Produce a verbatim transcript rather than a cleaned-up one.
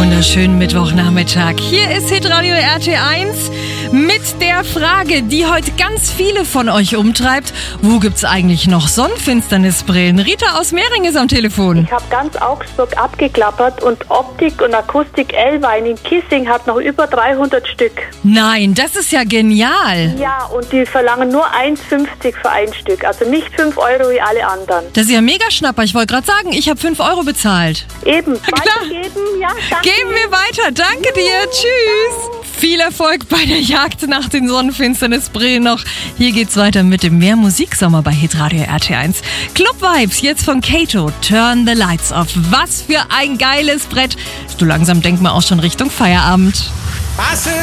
wunderschönen Mittwochnachmittag. Hier ist Hitradio R T eins mit der Frage, die heute ganz viele von euch umtreibt. Wo gibt's eigentlich noch Sonnenfinsternisbrillen? Rita aus Mehring ist am Telefon. Ich habe ganz Augsburg abgeklappert und Optik und Akustik Elwein in Kissing hat noch über dreihundert Stück. Nein, das ist ja genial. Ja, und die verlangen nur eins fünfzig für ein Stück, also nicht fünf Euro wie alle anderen. Das ist ja mega Schnapper. Ich wollte gerade sagen, ich habe fünf Euro bezahlt. Eben, weitergeben, ja, danke. Geben wir weiter. Danke dir. Tschüss. Viel Erfolg bei der Jagd nach den Sonnenfinsternisbrillen noch. Hier geht's weiter mit dem Mehr Musiksommer bei Hitradio R T eins. Club Vibes jetzt von Kato. Turn the Lights Off. Was für ein geiles Brett. So langsam denkt man auch schon Richtung Feierabend. I said